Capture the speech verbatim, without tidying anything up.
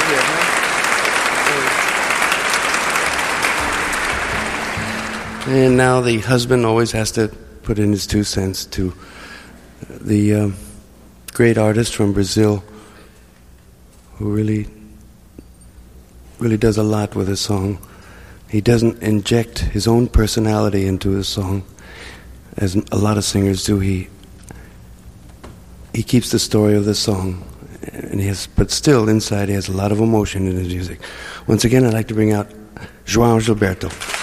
here, huh? And now the husband always has to put in his two cents to the um, great artist from Brazil who really, really does a lot with his song. He doesn't inject his own personality into his song, as a lot of singers do. He he keeps the story of the song, and he has, but still inside he has a lot of emotion in his music. Once again, I'd like to bring out João Gilberto.